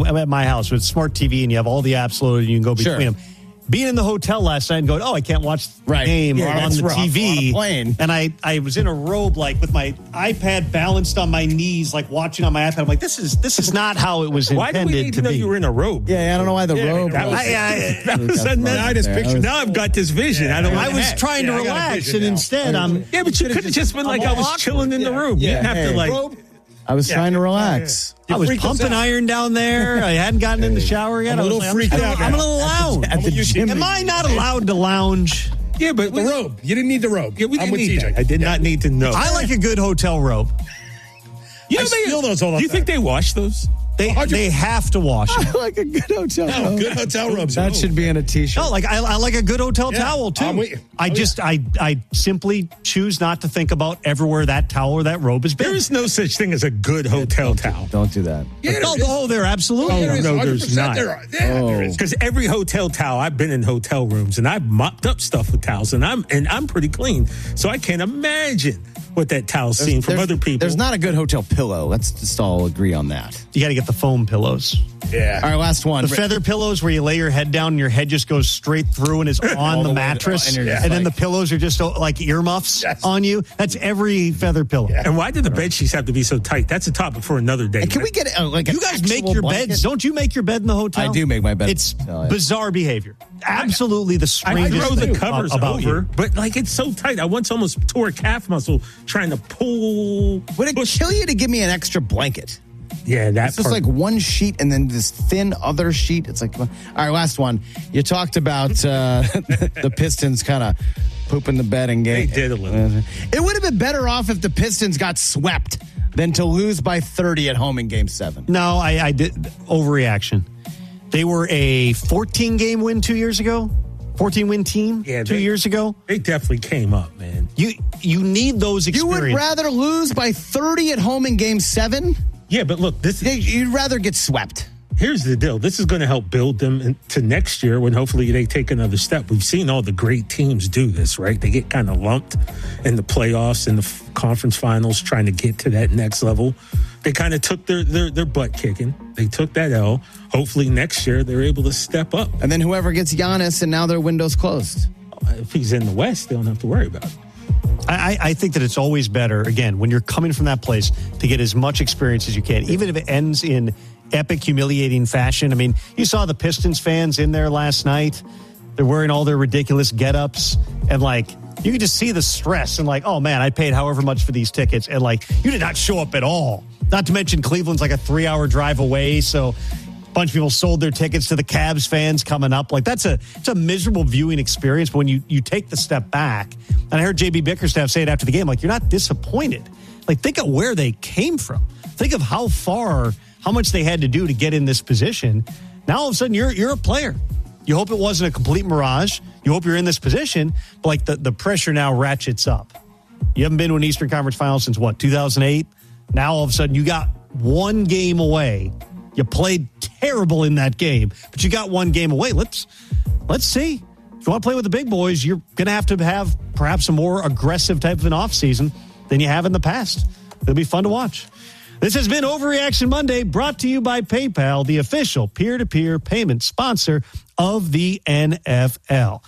at my house with smart TV and you have all the apps loaded and you can go between them. Being in the hotel last night and going, I can't watch the game on the TV. On a plane. And I was in a robe, like with my iPad balanced on my knees, like watching on my iPad. I'm like, this is not how it was intended to be. Why do we need to know you were in a robe? Yeah, I don't know why the robe. Now I've got this vision. I was trying to relax, and instead I'm. Yeah, but you could have just been like, I was chilling in the room. You didn't have to like. I was trying to relax. I was pumping iron down there. I hadn't gotten in the shower yet. I'm a little freaked out. I'm a little loud. At the gym. Am I not allowed to lounge? Yeah, but The robe. You didn't need the robe. Yeah, we I'm didn't with need TJ. that. I did not need to know. I like a good hotel robe. You know, I steal those all the Do you time. think they wash those? They have to wash it. I like a good hotel robe. Good hotel robes. That should be in a T-shirt. No, like I like a good hotel towel too. I'm with you. I simply choose not to think about everywhere that towel or that robe has been. There is no such thing as a good hotel towel. Don't do that. There absolutely. No, there's not. There is. Because every hotel towel, I've been in hotel rooms and I've mopped up stuff with towels, and I'm pretty clean, so I can't imagine what that towel's seen from other people. There's not a good hotel pillow. Let's just all agree on that. You got to get the foam pillows. Yeah. All right, last one. The feather pillows where you lay your head down and your head just goes straight through and is on the mattress. And then the pillows are just like earmuffs on you. That's every feather pillow. And why do the bed sheets have to be so tight? That's a topic for another day. And can we get like You guys make your beds. Don't you make your bed in the hotel? I do make my bed. It's bizarre behavior. Absolutely the I strangest throw the thing covers about over, you. but like it's so tight. I once almost tore a calf muscle trying to pull. Would it kill you to give me an extra blanket? Yeah, that's It's just like one sheet and then this thin other sheet. It's like, all right, last one. You talked about the Pistons kind of pooping the bed in game. They did a little. It would have been better off if the Pistons got swept than to lose by 30 at home in Game 7. No, I did overreaction. They were a 14-game win 2 years ago. 14-win team 2 years ago. They definitely came up, man. You need those experiences. You would rather lose by 30 at home in Game 7? Yeah, but look, You'd rather get swept. Here's the deal. This is going to help build them to next year when hopefully they take another step. We've seen all the great teams do this, right? They get kind of lumped in the playoffs and the conference finals trying to get to that next level. They kind of took their butt kicking. They took that L. Hopefully next year they're able to step up. And then whoever gets Giannis and now their window's closed. If he's in the West, they don't have to worry about it. I think that it's always better, again, when you're coming from that place, to get as much experience as you can, even if it ends in epic, humiliating fashion. I mean, you saw the Pistons fans in there last night. They're wearing all their ridiculous get-ups, and, like, you could just see the stress and, like, oh, man, I paid however much for these tickets, and, like, you did not show up at all. Not to mention Cleveland's like a 3-hour drive away, so a bunch of people sold their tickets to the Cavs fans coming up. Like, it's a miserable viewing experience. But when you take the step back, and I heard J.B. Bickerstaff say it after the game, like, you're not disappointed. Like, think of where they came from. Think of how much they had to do to get in this position. Now, all of a sudden, you're a player. You hope it wasn't a complete mirage. You hope you're in this position, but like the pressure now ratchets up. You haven't been to an Eastern Conference Final since what, 2008? Now, all of a sudden, you got one game away. You played terrible in that game, but you got one game away. Let's see. If you want to play with the big boys, you're going to have perhaps a more aggressive type of an offseason than you have in the past. It'll be fun to watch. This has been Overreaction Monday, brought to you by PayPal, the official peer-to-peer payment sponsor of the NFL.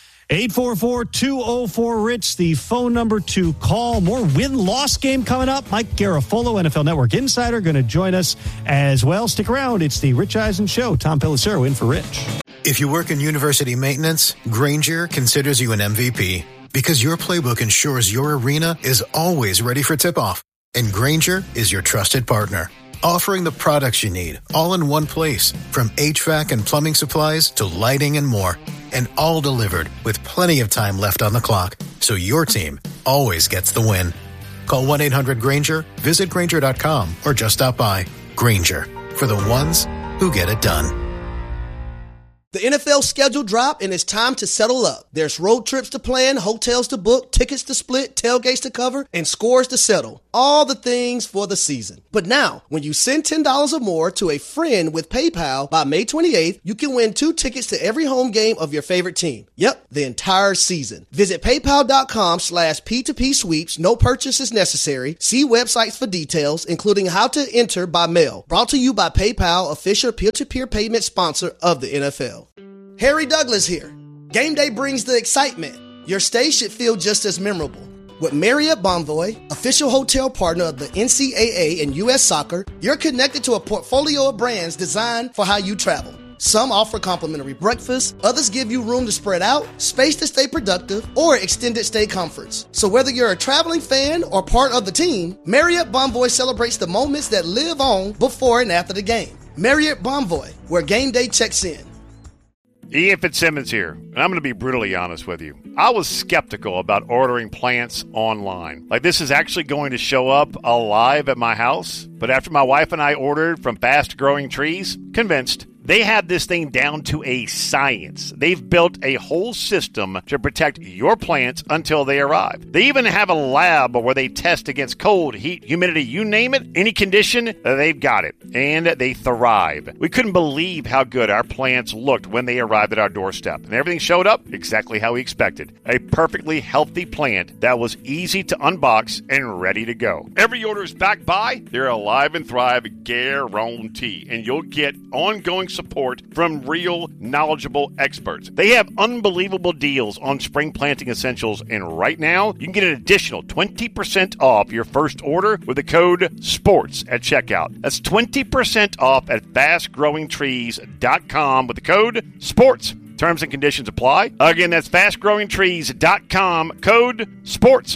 844-204-RICH, the phone number to call. More win-loss game coming up. Mike Garafolo, NFL Network insider, going to join us as well. Stick around. It's the Rich Eisen Show. Tom Pelissero in for Rich. If you work in university maintenance, Grainger considers you an MVP because your playbook ensures your arena is always ready for tip-off. And Grainger is your trusted partner, offering the products you need all in one place, from HVAC and plumbing supplies to lighting and more, and all delivered with plenty of time left on the clock, so your team always gets the win. Call 1-800-GRAINGER, visit Grainger.com, or just stop by. Grainger, for the ones who get it done. The NFL schedule dropped and it's time to settle up. There's road trips to plan, hotels to book, tickets to split, tailgates to cover, and scores to settle. All the things for the season. But now, when you send $10 or more to a friend with PayPal by May 28th, you can win 2 tickets to every home game of your favorite team. Yep, the entire season. Visit paypal.com/P2P sweeps. No purchase is necessary. See websites for details, including how to enter by mail. Brought to you by PayPal, official peer-to-peer payment sponsor of the NFL. Harry Douglas here. Game day brings the excitement. Your stay should feel just as memorable. With Marriott Bonvoy, official hotel partner of the NCAA and U.S. Soccer, you're connected to a portfolio of brands designed for how you travel. Some offer complimentary breakfast, others give you room to spread out, space to stay productive, or extended stay comforts. So whether you're a traveling fan or part of the team, Marriott Bonvoy celebrates the moments that live on before and after the game. Marriott Bonvoy, where game day checks in. Ian Fitzsimmons here, and I'm going to be brutally honest with you. I was skeptical about ordering plants online. Like, this is actually going to show up alive at my house. But after my wife and I ordered from Fast Growing Trees, convinced. They have this thing down to a science. They've built a whole system to protect your plants until they arrive. They even have a lab where they test against cold, heat, humidity, you name it, any condition, they've got it. And they thrive. We couldn't believe how good our plants looked when they arrived at our doorstep. And everything showed up exactly how we expected. A perfectly healthy plant that was easy to unbox and ready to go. Every order is backed by their Alive and Thrive guarantee. And you'll get ongoing support from real, knowledgeable experts. They have unbelievable deals on spring planting essentials, and right now, you can get an additional 20% off your first order with the code SPORTS at checkout. That's 20% off at fastgrowingtrees.com with the code SPORTS. Terms and conditions apply. Again, that's fastgrowingtrees.com, code SPORTS.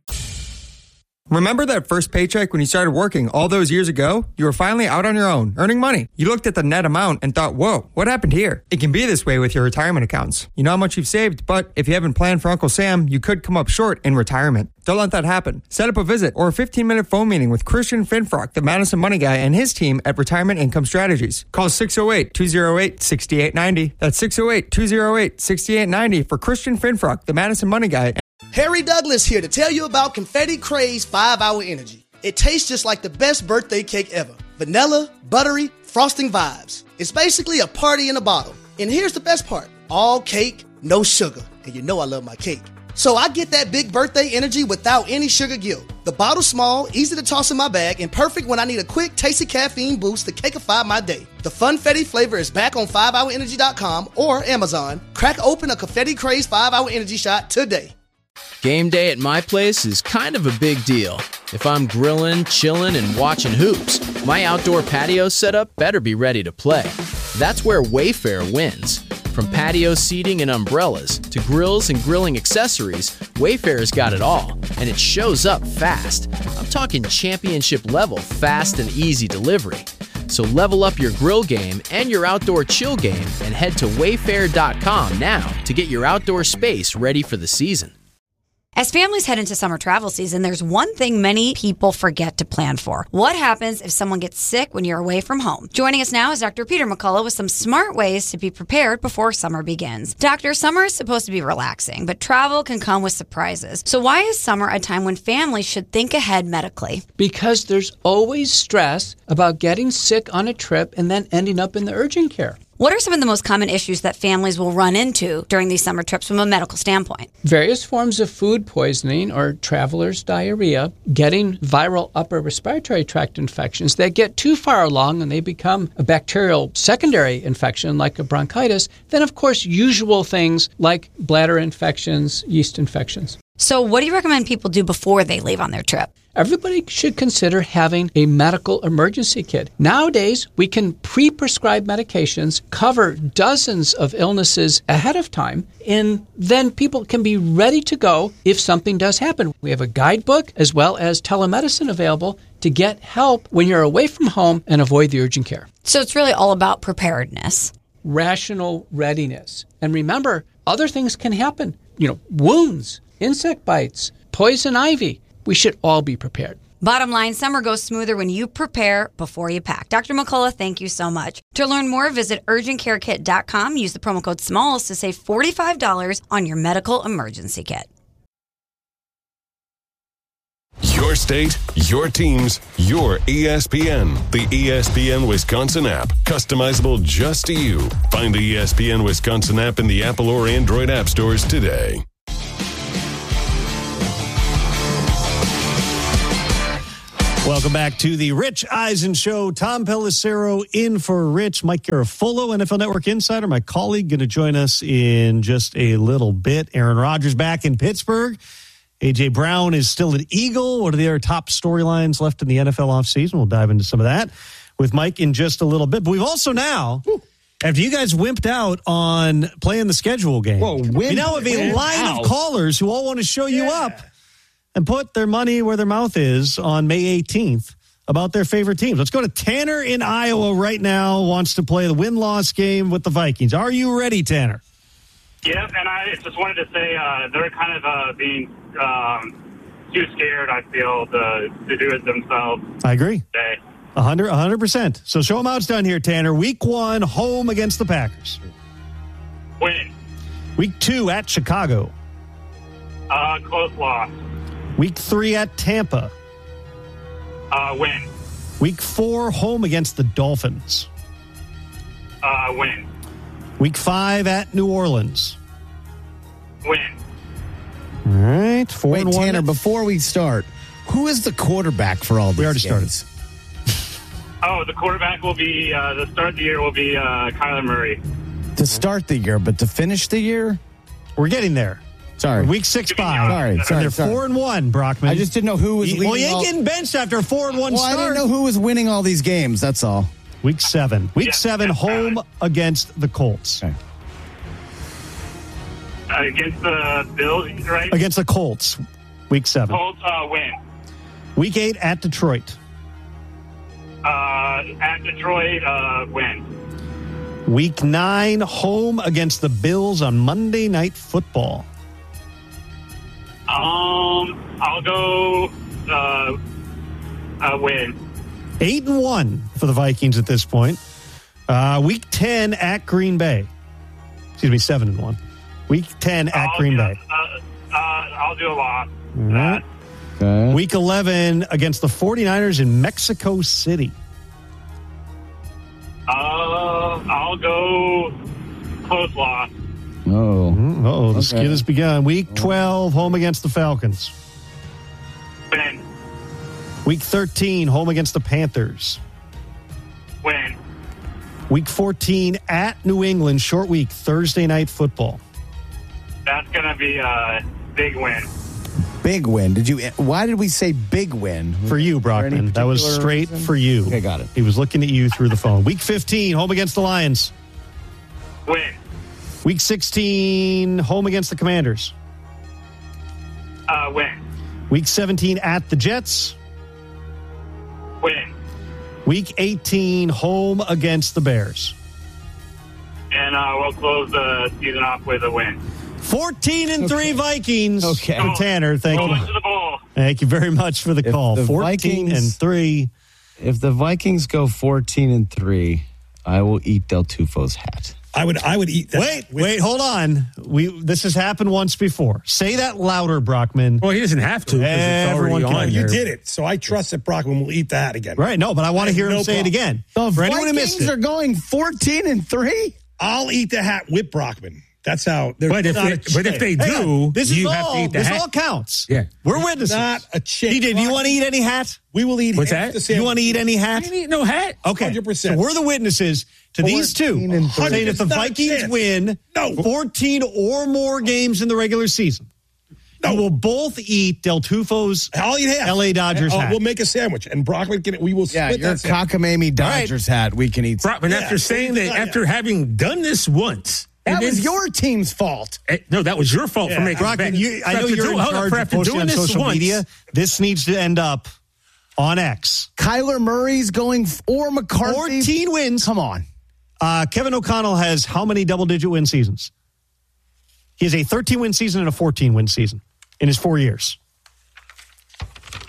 Remember that first paycheck when you started working all those years ago? You were finally out on your own, earning money. You looked at the net amount and thought, whoa, what happened here? It can be this way with your retirement accounts. You know how much you've saved, but if you haven't planned for Uncle Sam, you could come up short in retirement. Don't let that happen. Set up a visit or a 15-minute phone meeting with Christian Finfrock, the Madison Money Guy, and his team at Retirement Income Strategies. Call 608-208-6890. That's 608-208-6890 for Christian Finfrock, the Madison Money Guy. Harry Douglas here to tell you about Confetti Craze 5-Hour Energy. It tastes just like the best birthday cake ever. Vanilla, buttery, frosting vibes. It's basically a party in a bottle. And here's the best part. All cake, no sugar. And you know I love my cake. So I get that big birthday energy without any sugar guilt. The bottle's small, easy to toss in my bag, and perfect when I need a quick, tasty caffeine boost to cakeify my day. The Funfetti flavor is back on 5hourenergy.com or Amazon. Crack open a Confetti Craze 5-Hour Energy shot today. Game day at my place is kind of a big deal. If I'm grilling, chilling, and watching hoops, my outdoor patio setup better be ready to play. That's where Wayfair wins. From patio seating and umbrellas to grills and grilling accessories, Wayfair's got it all, and it shows up fast. I'm talking championship level fast and easy delivery. So level up your grill game and your outdoor chill game and head to wayfair.com now to get your outdoor space ready for the season. As families head into summer travel season, there's one thing many people forget to plan for. What happens if someone gets sick when you're away from home? Joining us now is Dr. Peter McCullough with some smart ways to be prepared before summer begins. Doctor, summer is supposed to be relaxing, but travel can come with surprises. So why is summer a time when families should think ahead medically? Because there's always stress about getting sick on a trip and then ending up in the urgent care. What are some of the most common issues that families will run into during these summer trips from a medical standpoint? Various forms of food poisoning or traveler's diarrhea, getting viral upper respiratory tract infections that get too far along and they become a bacterial secondary infection like a bronchitis. Then, of course, usual things like bladder infections, yeast infections. So what do you recommend people do before they leave on their trip? Everybody should consider having a medical emergency kit. Nowadays, we can pre-prescribe medications, cover dozens of illnesses ahead of time, and then people can be ready to go if something does happen. We have a guidebook as well as telemedicine available to get help when you're away from home and avoid the urgent care. So it's really all about preparedness. Rational readiness. And remember, other things can happen. Wounds, insect bites, poison ivy. We should all be prepared. Bottom line, summer goes smoother when you prepare before you pack. Dr. McCullough, thank you so much. To learn more, visit urgentcarekit.com. Use the promo code SMALLS to save $45 on your medical emergency kit. Your state, your teams, your ESPN. The ESPN Wisconsin app. Customizable just to you. Find the ESPN Wisconsin app in the Apple or Android app stores today. Welcome back to the Rich Eisen Show. Tom Pelissero in for Rich. Mike Garafolo, NFL Network Insider, my colleague, going to join us in just a little bit. Aaron Rodgers back in Pittsburgh. A.J. Brown is still an Eagle. What are the other top storylines left in the NFL offseason? We'll dive into some of that with Mike in just a little bit. But we've also now, after you guys wimped out on playing the schedule game, we now have a line of callers who all want to show you up and put their money where their mouth is on May 18th about their favorite teams. Let's go to Tanner in Iowa right now, wants to play the win-loss game with the Vikings. Are you ready, Tanner? Yep, and I just wanted to say they're kind of being too scared, I feel, to do it themselves. I agree. Today. 100%. So show them how it's done here, Tanner. Week 1, home against the Packers. Win. Week 2 at Chicago. Close loss. Week 3 at Tampa. Win. Week 4, home against the Dolphins. Win. Week 5 at New Orleans. Win. All right. 4-1. Tanner, before we start, who is the quarterback for all these We already games? Oh, the quarterback will be, the start of the year will be Kyler Murray. To start the year, but to finish the year? We're getting there. Sorry. Week 6-5. Sorry. And they're 4-1, Brockman. I just didn't know who was leading. Well, you ain't getting benched after a 4-1 start. I didn't know who was winning all these games. That's all. Week 7. Week 7, home against the Colts. Okay. Against the Bills, right? Against the Colts. Week 7. Colts win. Week 8 at Detroit. At Detroit, win. Week 9, home against the Bills on Monday Night Football. I'll go win. 8-1 for the Vikings at this point. Week 10 at Green Bay. Excuse me, 7-1. Week 10 at Green Bay. I'll do a loss. All right. Okay. Week 11 against the 49ers in Mexico City. I'll go close loss. Oh. The skid has begun. Week 12, home against the Falcons. Win. Week 13, home against the Panthers. Win. Week 14 at New England, short week, Thursday Night Football. That's going to be a big win. Big win. Why did we say big win? For you, Brockman. That was straight for you. Okay, got it. He was looking at you through the phone. Week 15, home against the Lions. Win. Week 16, home against the Commanders. Win. Week 17 at the Jets. Win. Week 18, home against the Bears. And we'll close the season off with a win. 14-3 Vikings. Okay. For Tanner, thank Going you. to the bowl. Thank you very much for the call. the 14-3. If the Vikings go 14-3, I will eat Del Tufo's hat. I would eat that. Wait, hold on. This has happened once before. Say that louder, Brockman. Well, he doesn't have to. Everyone can. You did it, so I trust that Brockman will eat the hat again. Right, no, but I want to hear him say it again. The For anyone who missed Vikings it. are going 14-3? I'll eat the hat with Brockman. That's how. But if they do, This you is have to all. eat the This hat. all counts. Yeah. We're witnesses. Not a chance. DJ, do you want to eat any hat? We will eat. What's half that? the You want to eat any hat? I didn't eat no hat. Okay. 100%. So we're the witnesses to these two. 14-3. Saying if the Not a Vikings chance. win 14 or more games in the regular season, you will both eat Del Tufo's I'll eat half. LA Dodgers hat. We'll make a sandwich, and Brockman can. We will Yeah, split your that sandwich. cockamamie Dodgers hat, we can eat. Brockman, after saying that, after having done this once. That and was then- your team's fault. No, that was your fault for making Brockman, bet. I know After you're in hold on, charge for of after posting doing on this social once- media. This needs to end up on X. Kyler Murray's going, or McCarthy. 14 wins. Come on. Kevin O'Connell has how many double-digit win seasons? He has a 13-win season and a 14-win season in his 4 years.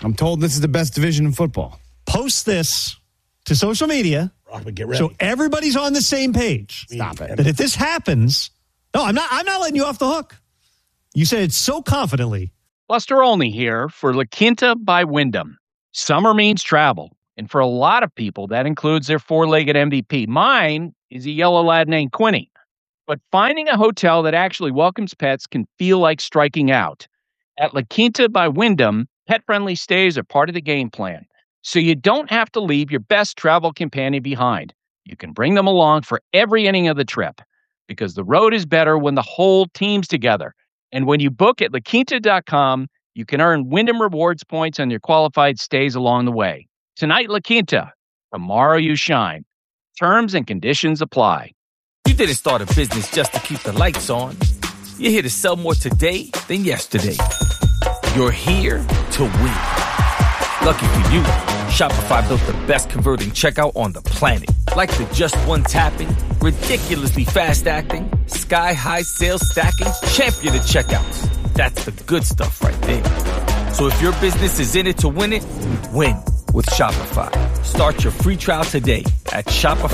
I'm told this is the best division in football. Post this to social media. Brockman, get ready. So everybody's on the same page. Stop it. That if this happens, no, I'm not letting you off the hook. You said it so confidently. Buster Olney here for La Quinta by Wyndham. Summer means travel. And for a lot of people, that includes their four-legged MVP. Mine is a yellow lad named Quinny. But finding a hotel that actually welcomes pets can feel like striking out. At La Quinta by Wyndham, pet-friendly stays are part of the game plan. So you don't have to leave your best travel companion behind. You can bring them along for every inning of the trip. Because the road is better when the whole team's together. And when you book at LaQuinta.com, you can earn Wyndham Rewards points on your qualified stays along the way. Tonight, La Quinta. Tomorrow, you shine. Terms and conditions apply. You didn't start a business just to keep the lights on. You're here to sell more today than yesterday. You're here to win. Lucky for you, Shopify built the best converting checkout on the planet. Like the just one tapping, ridiculously fast acting, sky-high sales stacking, champion of checkouts. That's the good stuff right there. So if your business is in it to win it, win with Shopify. Start your free trial today at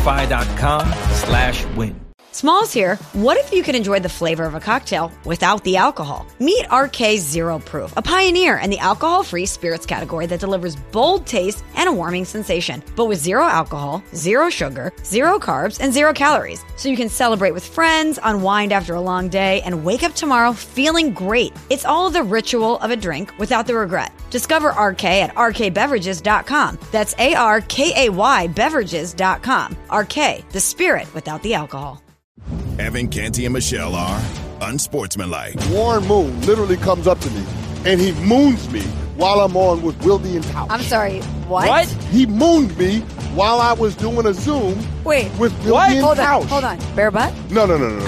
shopify.com/win. Smalls here. What if you could enjoy the flavor of a cocktail without the alcohol? Meet RK Zero Proof, a pioneer in the alcohol-free spirits category that delivers bold taste and a warming sensation, but with zero alcohol, zero sugar, zero carbs, and 0 calories. So you can celebrate with friends, unwind after a long day, and wake up tomorrow feeling great. It's all the ritual of a drink without the regret. Discover RK at rkbeverages.com. That's ARKAY beverages.com. RK, the spirit without the alcohol. Evan, Canty, and Michelle are unsportsmanlike. Warren Moon literally comes up to me, and he moons me while I'm on with Wildy and Tausch. I'm sorry, what? He mooned me while I was doing a Zoom with Wildy and Tausch. Hold on. Bare butt? No.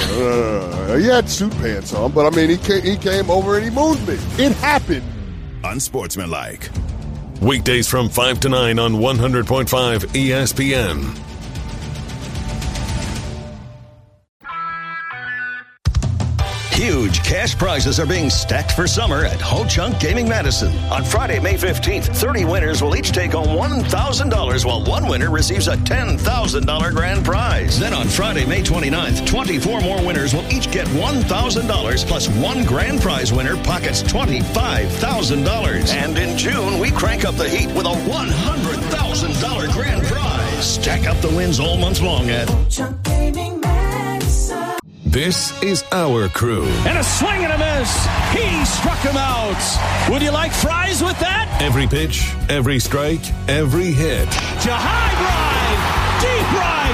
He had suit pants on, but I mean, he came over and he mooned me. It happened. Unsportsmanlike. Weekdays from 5 to 9 on 100.5 ESPN. Huge cash prizes are being stacked for summer at Ho Chunk Gaming Madison. On Friday, May 15th, 30 winners will each take home $1,000 while one winner receives a $10,000 grand prize. Then on Friday, May 29th, 24 more winners will each get $1,000 plus one grand prize winner pockets $25,000. And in June, we crank up the heat with a $100,000 grand prize. Stack up the wins all month long at Ho Chunk Gaming Madison. This is our crew. And a swing and a miss. He struck him out. Would you like fries with that? Every pitch, every strike, every hit. To high drive, deep right,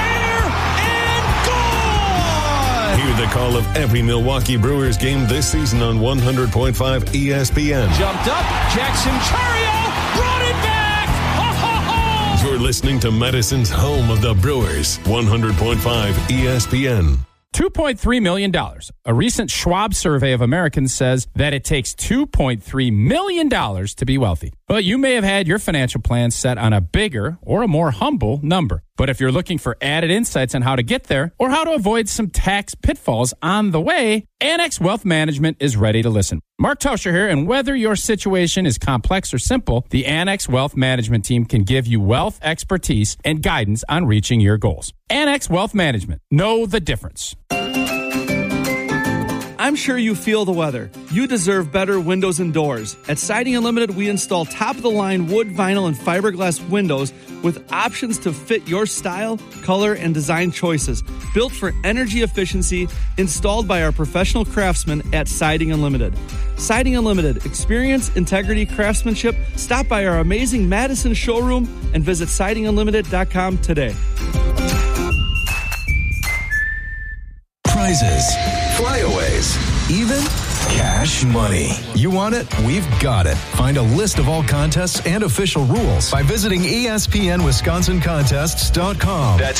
fair, and gone. Hear the call of every Milwaukee Brewers game this season on 100.5 ESPN. Jumped up, Jackson Chourio brought it back. You're listening to Madison's home of the Brewers, 100.5 ESPN. $2.3 million. A recent Schwab survey of Americans says that it takes $2.3 million to be wealthy. Well, you may have had your financial plan set on a bigger or a more humble number. But if you're looking for added insights on how to get there or how to avoid some tax pitfalls on the way, Annex Wealth Management is ready to listen. Mark Toscher here, and whether your situation is complex or simple, the Annex Wealth Management team can give you wealth expertise and guidance on reaching your goals. Annex Wealth Management. Know the difference. I'm sure you feel the weather. You deserve better windows and doors. At Siding Unlimited, we install top-of-the-line wood, vinyl, and fiberglass windows with options to fit your style, color, and design choices. Built for energy efficiency, installed by our professional craftsmen at Siding Unlimited. Siding Unlimited. Experience, integrity, craftsmanship. Stop by our amazing Madison showroom and visit sidingunlimited.com today. Prizes, flyaways, even cash money. You want it? We've got it. Find a list of all contests and official rules by visiting ESPNWisconsinContests.com. That's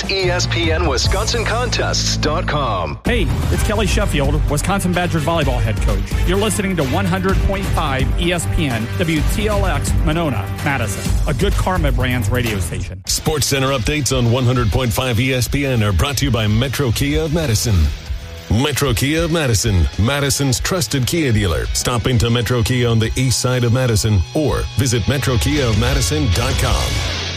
ESPNWisconsinContests.com. Hey, it's Kelly Sheffield, Wisconsin Badgers volleyball head coach. You're listening to 100.5 ESPN, WTLX, Monona, Madison, a Good Karma Brands radio station. Sports Center updates on 100.5 ESPN are brought to you by Metro Kia of Madison. Metro Kia of Madison, Madison's trusted Kia dealer. Stop into Metro Kia on the east side of Madison or visit metrokiaofmadison.com.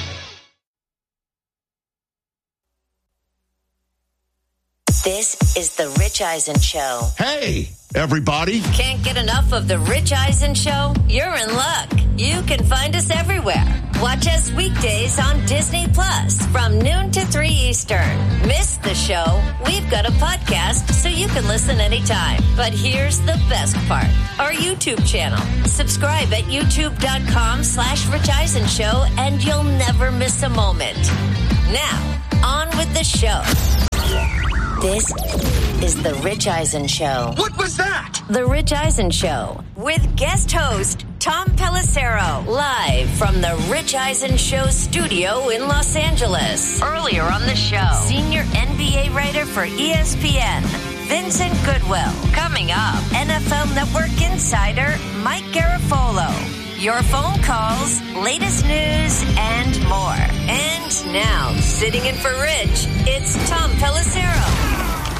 This is the Rich Eisen Show. Hey, everybody. Can't get enough of the Rich Eisen Show? You're in luck. You can find us everywhere. Watch us weekdays on Disney Plus from noon to 3 Eastern. Miss the show? We've got a podcast so you can listen anytime. But here's the best part. Our YouTube channel. Subscribe at youtube.com/Rich Eisen Show and you'll never miss a moment. Now, on with the show. This is The Rich Eisen Show. What was that? The Rich Eisen Show with guest host Tom Pelissero, live from The Rich Eisen Show studio in Los Angeles. Earlier on the show, senior NBA writer for ESPN, Vincent Goodwill. Coming up, NFL Network insider Mike Garafolo. Your phone calls, latest news, and more. And now, sitting in for Rich, it's Tom Pelissero.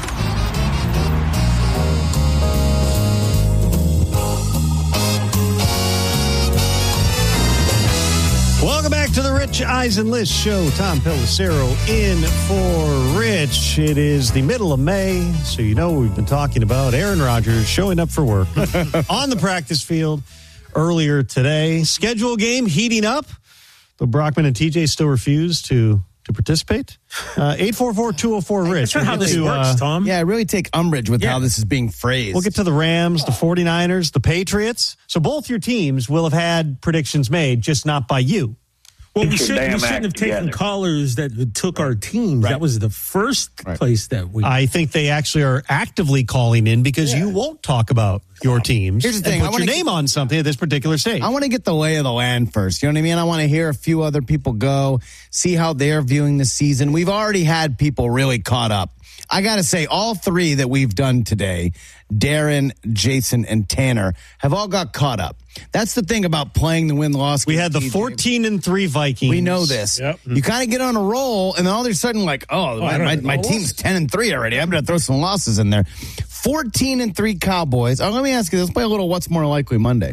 Welcome back to the Rich Eisen List Show. Tom Pelissero in for Rich. It is the middle of May, so you know we've been talking about Aaron Rodgers showing up for work on the practice field earlier today. Schedule game heating up, but Brockman and TJ still refuse to participate. 844-204-RICH. That's not how this works, Tom. Yeah, I really take umbrage with how this is being phrased. We'll get to the Rams, the 49ers, the Patriots. So both your teams will have had predictions made, just not by you. Well, we shouldn't have taken callers that took our teams. Right. That was the first place that we... I think they actually are actively calling in because you won't talk about your teams. Here's the thing. And put your name on something at this particular stage. I want to get the lay of the land first. You know what I mean? I want to hear a few other people go, see how they're viewing the season. We've already had people really caught up. I got to say, all three that we've done today, Darren, Jason, and Tanner, have all got caught up. That's the thing about playing the win-loss game. We had the 14-3 Vikings. We know this. Yep. You kind of get on a roll, and then all of a sudden, like, my team's 10-3 already. I'm going to throw some losses in there. 14-3 Cowboys. Oh, let me ask you, let's play a little What's More Likely Monday.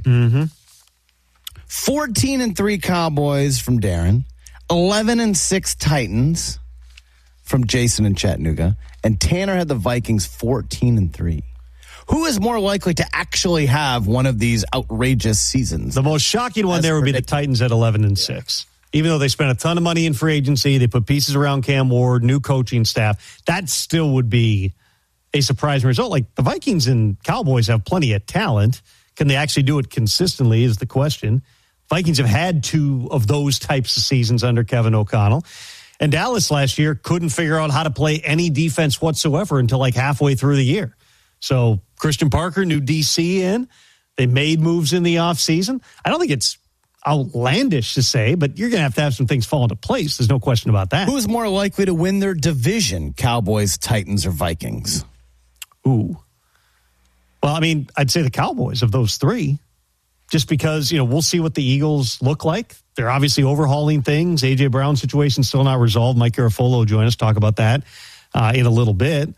14-3 Cowboys from Darren. 11-6 Titans from Jason in Chattanooga. And Tanner had the Vikings 14-3. Who is more likely to actually have one of these outrageous seasons? The most shocking one there would be the Titans at 11-6. Even though they spent a ton of money in free agency, they put pieces around Cam Ward, new coaching staff, that still would be a surprising result. Like, the Vikings and Cowboys have plenty of talent. Can they actually do it consistently is the question. Vikings have had two of those types of seasons under Kevin O'Connell. And Dallas last year couldn't figure out how to play any defense whatsoever until like halfway through the year. So Christian Parker, new DC in. They made moves in the offseason. I don't think it's outlandish to say, but you're going to have some things fall into place. There's no question about that. Who's more likely to win their division, Cowboys, Titans, or Vikings? Ooh. Well, I mean, I'd say the Cowboys of those three, just because, we'll see what the Eagles look like. They're obviously overhauling things. A.J. Brown's situation still not resolved. Mike Garafolo will join us, talk about that in a little bit.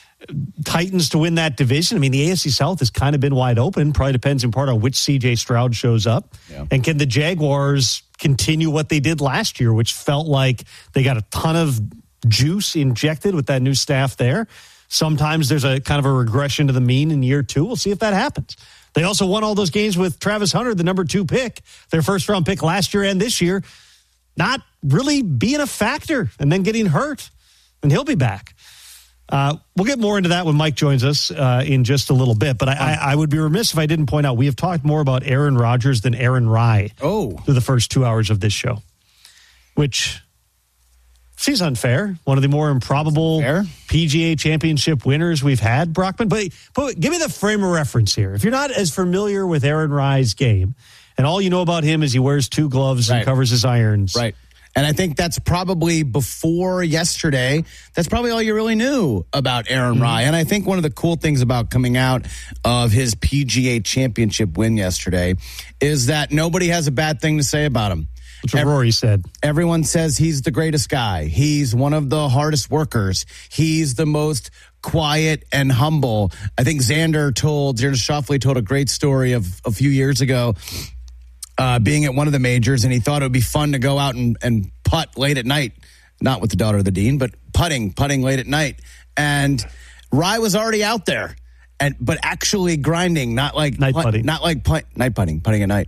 Titans to win that division. I mean, the AFC South has kind of been wide open. Probably depends in part on which C.J. Stroud shows up. Yeah. And can the Jaguars continue what they did last year, which felt like they got a ton of juice injected with that new staff there. Sometimes there's a kind of a regression to the mean in year two. We'll see if that happens. They also won all those games with Travis Hunter, the number 2 pick, their first-round pick last year and this year, not really being a factor and then getting hurt. And he'll be back. We'll get more into that when Mike joins us in just a little bit. But I would be remiss if I didn't point out we have talked more about Aaron Rodgers than Aaron Rye through the first 2 hours of this show, which seems unfair. One of the more improbable PGA championship winners we've had, Brockman. But give me the frame of reference here. If you're not as familiar with Aaron Rye's game, and all you know about him is he wears 2 gloves and covers his irons. Right. And I think that's probably before yesterday. That's probably all you really knew about Aaron Rye. And I think one of the cool things about coming out of his PGA championship win yesterday is that nobody has a bad thing to say about him. That's what Rory said. Everyone says he's the greatest guy. He's one of the hardest workers. He's the most quiet and humble. I think Xander Schauffele told a great story of a few years ago being at one of the majors, and he thought it would be fun to go out and putt late at night. Not with the daughter of the dean, but putting late at night. And Rye was already out there, but actually grinding, not like night putting, putting at night,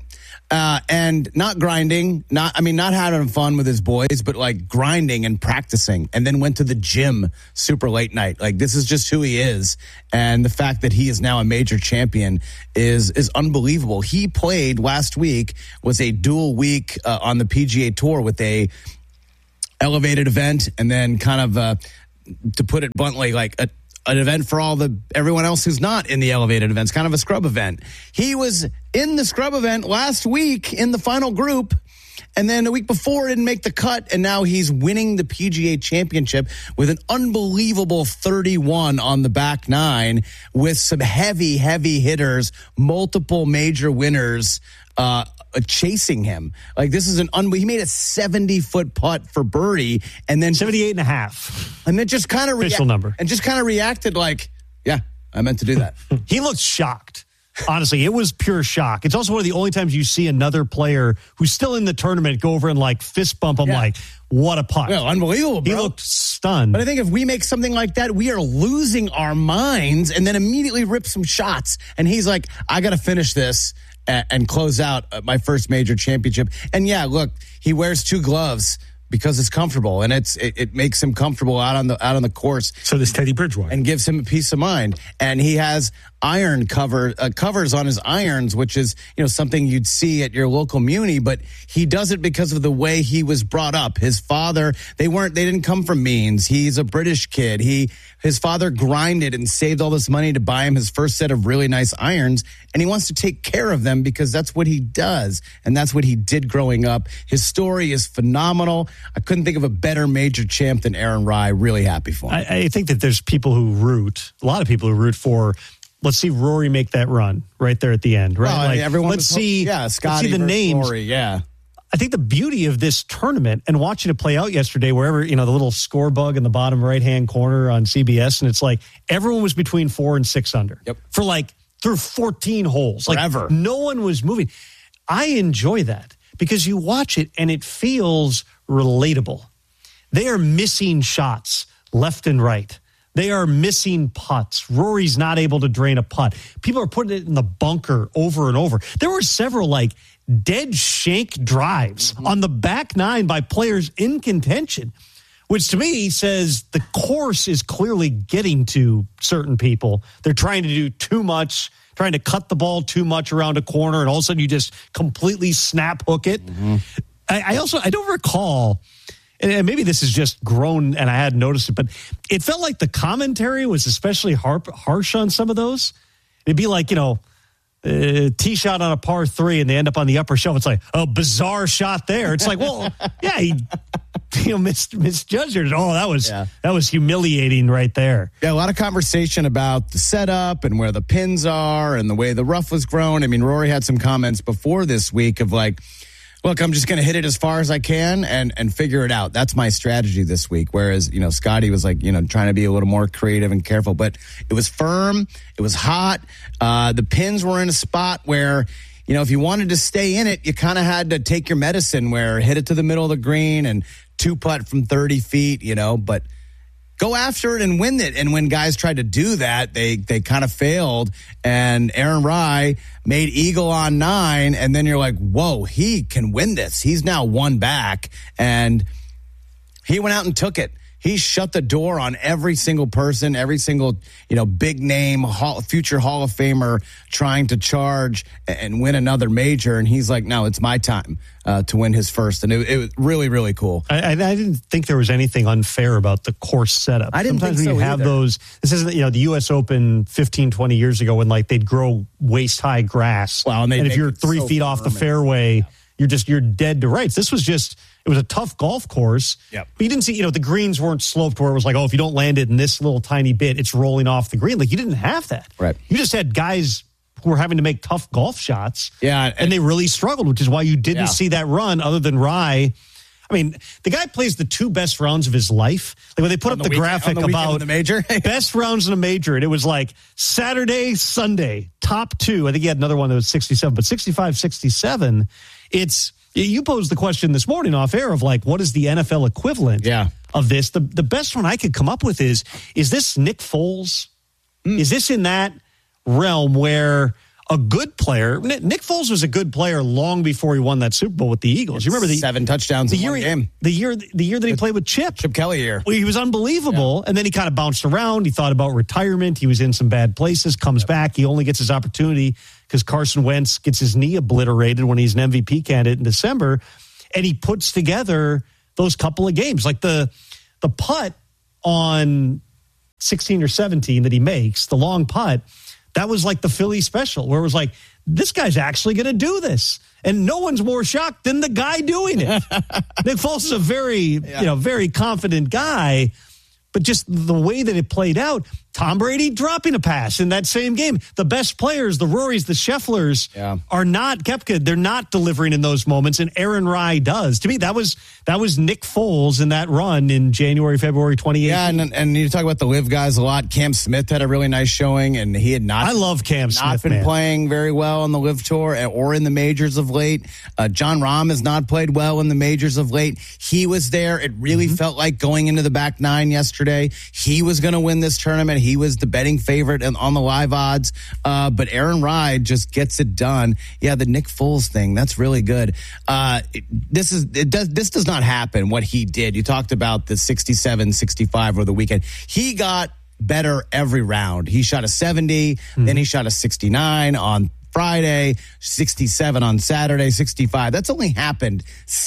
and not grinding, not having fun with his boys, but like grinding and practicing, and then went to the gym super late night. Like, this is just who he is, and the fact that he is now a major champion is unbelievable. He played last week, was a dual week on the PGA Tour with a elevated event, and then kind of to put it bluntly, like an event for everyone else who's not in the elevated events, kind of a scrub event. He was in the scrub event last week in the final group, and then a week before didn't make the cut, and now he's winning the PGA Championship with an unbelievable 31 on the back nine with some heavy hitters, multiple major winners chasing him. Like, this is he made a 70-foot putt for birdie, and then 78.5, and then just kind of official number, and just kind of reacted like, yeah, I meant to do that. He looked shocked. Honestly, it was pure shock. It's also one of the only times you see another player who's still in the tournament go over and like fist bump him, like, what a putt. Well, unbelievable, bro. He looked stunned. But I think if we make something like that, we are losing our minds, and then immediately rip some shots. And he's like, I got to finish this and close out my first major championship. And yeah, look, he wears 2 gloves because it's comfortable, and it makes him comfortable out on the course. So does Teddy Bridgewater, and gives him a peace of mind. And he has iron covers on his irons, which is something you'd see at your local muni. But he does it because of the way he was brought up. His father, they didn't come from means. He's a British kid. His father grinded and saved all this money to buy him his first set of really nice irons, and he wants to take care of them because that's what he does, and that's what he did growing up. His story is phenomenal. I couldn't think of a better major champ than Aaron Rye. Really happy for him. I think that there's a lot of people who root for, let's see Rory make that run right there at the end, right? Well, everyone let's see the names. Rory, yeah. I think the beauty of this tournament and watching it play out yesterday, wherever, the little score bug in the bottom right-hand corner on CBS, and it's like everyone was between 4 and 6 under for through 14 holes. Forever. Like, no one was moving. I enjoy that because you watch it and it feels relatable. They are missing shots left and right. They are missing putts. Rory's not able to drain a putt. People are putting it in the bunker over and over. There were several dead shank drives on the back nine by players in contention, which to me says the course is clearly getting to certain people. They're trying to do too much, trying to cut the ball too much around a corner, and all of a sudden you just completely snap hook it. Mm-hmm. I don't recall, and maybe this is just grown and I hadn't noticed it, but it felt like the commentary was especially harsh on some of those. It'd be like, tee shot on a par 3 and they end up on the upper shelf. It's like a bizarre shot there. It's like, well, yeah, he misjudged it. Oh, that was humiliating right there. Yeah, a lot of conversation about the setup and where the pins are and the way the rough was grown. I mean, Rory had some comments before this week of like, look, I'm just going to hit it as far as I can and figure it out. That's my strategy this week. Whereas, Scotty was like, trying to be a little more creative and careful. But it was firm. It was hot. The pins were in a spot where, if you wanted to stay in it, you kind of had to take your medicine where hit it to the middle of the green and 2-putt from 30 feet, but go after it and win it. And when guys tried to do that, they kind of failed. And Aaron Rye made eagle on 9. And then you're like, whoa, he can win this. He's now 1 back. And he went out and took it. He shut the door on every single person, every single, big name, future Hall of Famer trying to charge and win another major. And he's like, no, it's my time to win his first. And it was really, really cool. I didn't think there was anything unfair about the course setup. I didn't Sometimes think when so you have either. those, this isn't, the U.S. Open 15, 20 years ago when they'd grow waist-high grass. Wow, and if you're 3 feet off the fairway, you're dead to rights. This was it was a tough golf course. Yep. But you didn't see, the greens weren't sloped where it was like, oh, if you don't land it in this little tiny bit, it's rolling off the green. Like, you didn't have that. Right. You just had guys who were having to make tough golf shots. Yeah. And they really struggled, which is why you didn't see that run other than Rye. I mean, the guy plays the 2 best rounds of his life. Like when they put up the graphic about the major, best rounds in a major, and it was like Saturday, Sunday, top 2. I think he had another one that was 67, but 65, 67. You posed the question this morning off air of like, what is the NFL equivalent of this? The best one I could come up with is this Nick Foles? Is this in that realm where a good player, Nick Foles was a good player long before he won that Super Bowl with the Eagles. You remember 7 touchdowns in one game. The year that he played with Chip Kelly year. Well, he was unbelievable, and then he kind of bounced around. He thought about retirement. He was in some bad places, comes back. He only gets his opportunity because Carson Wentz gets his knee obliterated when he's an MVP candidate in December, and he puts together those couple of games. Like the putt on 16 or 17 that he makes, the long putt, that was like the Philly special, where it was like, this guy's actually going to do this. And no one's more shocked than the guy doing it. Nick Foles is a very, very confident guy. But just the way that it played out, Tom Brady dropping a pass in that same game. The best players, the Rorys, the Schefflers, are not Koepka. They're not delivering in those moments, and Aaron Rye does. To me, that was Nick Foles in that run in January, February 2018. Yeah, and you talk about the live guys a lot. Cam Smith had a really nice showing, and he had not. I love Cam Smith. Not been playing very well on the live tour or in the majors of late. John Rahm has not played well in the majors of late. He was there. It really felt like going into the back 9 yesterday. He was going to win this tournament. He was the betting favorite on the live odds. But Aaron Rye just gets it done. Yeah, the Nick Foles thing, that's really good. This does not happen, what he did. You talked about the 67, 65 over the weekend. He got better every round. He shot a 70, then he shot a 69 on Friday, 67 on Saturday, 65. That's only happened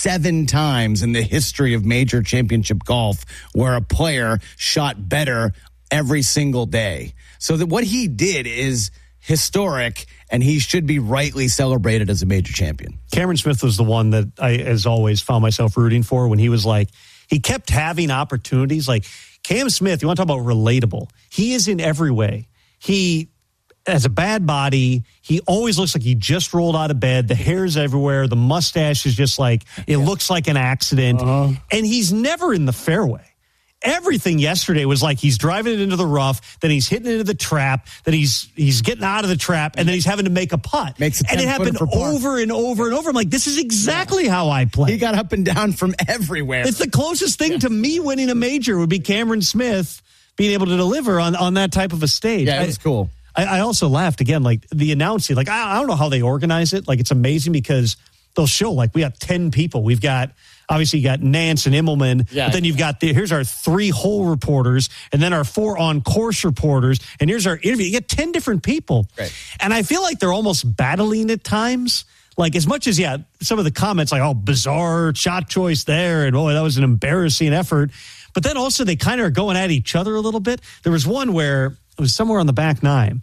7 times in the history of major championship golf where a player shot better every single day. So that what he did is historic, and he should be rightly celebrated as a major champion. Cameron Smith was the one that I, as always, found myself rooting for when he was like, he kept having opportunities. Like Cam Smith, you want to talk about relatable. He is in every way. He has a bad body. He always looks like he just rolled out of bed. The hair's everywhere. The mustache is just like, it looks like an accident. And he's never in the fairway. Everything yesterday was like he's driving it into the rough, then he's hitting it into the trap, then he's getting out of the trap, and then he's having to make a putt. And it happened over and over and over. I'm like, this is exactly how I play. He got up and down from everywhere. It's the closest thing to me winning a major would be Cameron Smith being able to deliver on that type of a stage. Yeah, it was cool. I also laughed again, like the announcing, like I don't know how they organize it. Like it's amazing because they'll show like we have 10 people. We've got, obviously you got Nance and Immelman, but then you've got here's our 3 hole reporters and then our 4 on course reporters. And here's our interview. You get 10 different people. Right. And I feel like they're almost battling at times. Like as much as, some of the comments like, oh, bizarre shot choice there. And boy, that was an embarrassing effort. But then also they kind of are going at each other a little bit. There was one where it was somewhere on the back 9.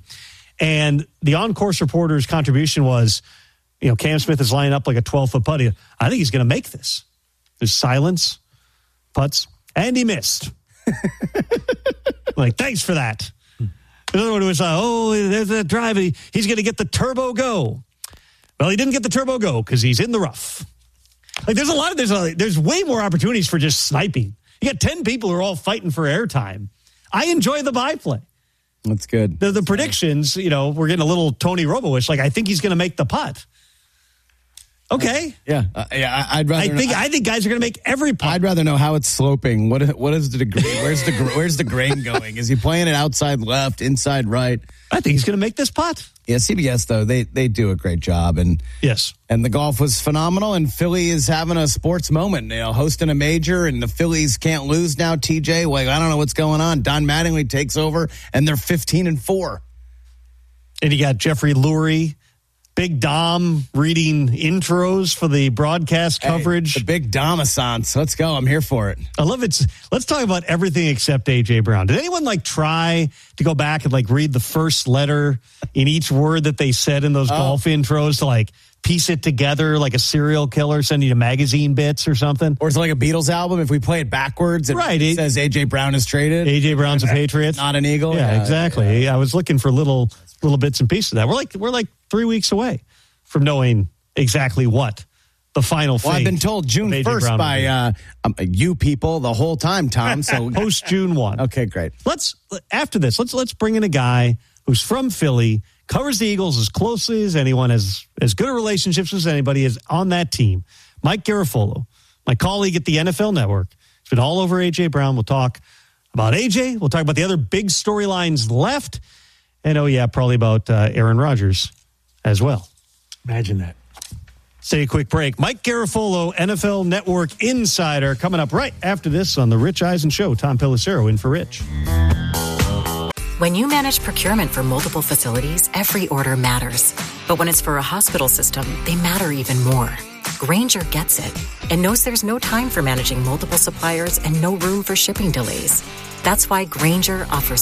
And the on-course reporter's contribution was, Cam Smith is lining up like a 12-foot putt. I think he's going to make this. There's silence, putts, and he missed. Like, thanks for that. Another one was, there's that drive. He's going to get the turbo go. Well, he didn't get the turbo go because he's in the rough. Like, there's way more opportunities for just sniping. You got 10 people who are all fighting for airtime. I enjoy the byplay. That's good. The predictions, we're getting a little Tony Romo-ish. Like, I think he's going to make the putt. Okay. Yeah. I'd rather. I think guys are going to make every putt. I'd rather know how it's sloping. What is the degree? Where's the grain going? Is he playing it outside left, inside right? I think he's going to make this putt. Yeah, CBS though they do a great job, and yes, and the golf was phenomenal. And Philly is having a sports moment, hosting a major, and the Phillies can't lose now. TJ, like I don't know what's going on. Don Mattingly takes over, and they're 15-4. And you got Jeffrey Lurie. Big Dom reading intros for the broadcast coverage. The Big Dom-a-sance. Let's go. I'm here for it. I love it. Let's talk about everything except A.J. Brown. Did anyone try to go back and read the first letter in each word that they said in those golf intros to piece it together like a serial killer, sending you magazine bits or something. Or it's like a Beatles album. If we play it backwards, it says A.J. Brown is traded. A.J. Brown's a Patriot. Not an Eagle. Yeah, exactly. Yeah. I was looking for little bits and pieces of that. We're like 3 weeks away from knowing exactly what the final fate. Well, I've been told June 1st by you people the whole time, Tom. So post June 1. Okay, great. After this, let's bring in a guy who's from Philly, covers the Eagles as closely as anyone, has as good a relationships as anybody is on that team. Mike Garafolo, my colleague at the NFL Network. It's been all over A.J. Brown. We'll talk about A.J. We'll talk about the other big storylines left. And, probably about Aaron Rodgers as well. Imagine that. Let's take a quick break. Mike Garafolo, NFL Network Insider, coming up right after this on The Rich Eisen Show. Tom Pelissero in for Rich. When you manage procurement for multiple facilities, every order matters. But when it's for a hospital system, they matter even more. Grainger gets it and knows there's no time for managing multiple suppliers and no room for shipping delays. That's why Grainger offers